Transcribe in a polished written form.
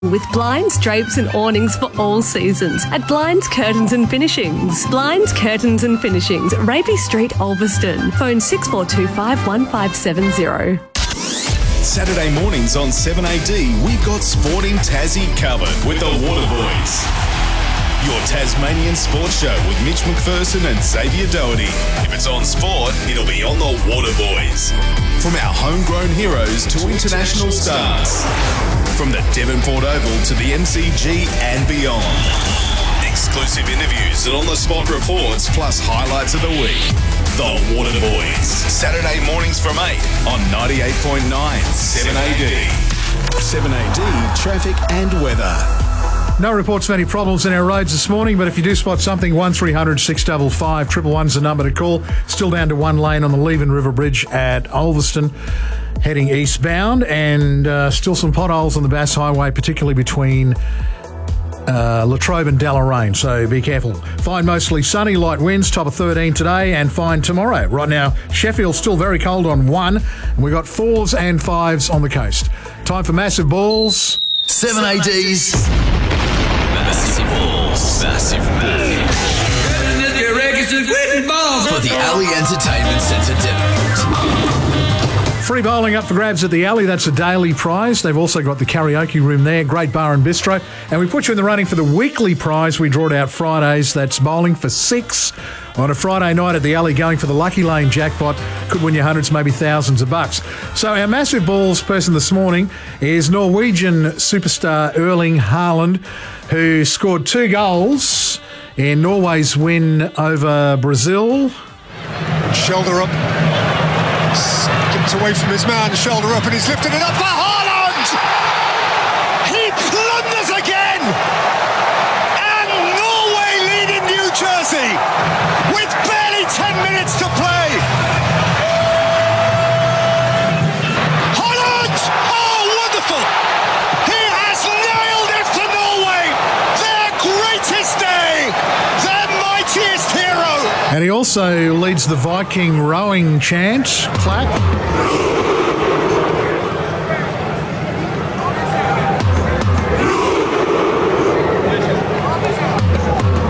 With blinds, drapes and awnings for all seasons at Blinds, Curtains and Finishings. Blinds, Curtains and Finishings, Rapey Street, Ulverston. Phone 6425 1570. Saturday mornings on 7AD, we've got Sporting Tassie covered with the Waterboys. Your Tasmanian sports show with Mitch McPherson and Xavier Doherty. If it's on sport, it'll be on the Waterboys. From our homegrown heroes to international stars. From the Devonport Oval to the MCG and beyond. Exclusive interviews and on-the-spot reports plus highlights of the week. The Waterboys. Saturday mornings from 8 on 98.9 7AD. 7AD traffic and weather. No reports of any problems in our roads this morning, but if you do spot something, 1300 655 111's the number to call. Still down to one lane on the Leven River Bridge at Ulverston, heading eastbound, and still some potholes on the Bass Highway, particularly between Latrobe and Deloraine, so be careful. Fine, mostly sunny, light winds, top of 13 today, and fine tomorrow. Right now, Sheffield's still very cold on 1, and we've got 4s and 5s on the coast. Time for Massive Balls. 7AD's Massive Balls. Massive Balls. For the Alley Entertainment Centre Devonport. Free bowling up for grabs at the Alley. That's a daily prize. They've also got the karaoke room there, great bar and bistro. And we put you in the running for the weekly prize. We draw it out Fridays. That's bowling for 6 on a Friday night at the Alley, going for the Lucky Lane jackpot. Could win you hundreds, maybe thousands of bucks. So our Massive Balls person this morning is Norwegian superstar Erling Haaland, who scored 2 goals in Norway's win over Brazil. Shoulder up. Skipped away from his man, shoulder up, and he's lifted it up for Haaland! He plunders again! And Norway lead in New Jersey with barely 10 minutes to play! Haaland! Oh, wonderful! He has nailed it for Norway! Their greatest day! Their mightiest hero! And he also leads the Viking rowing chant. Clap.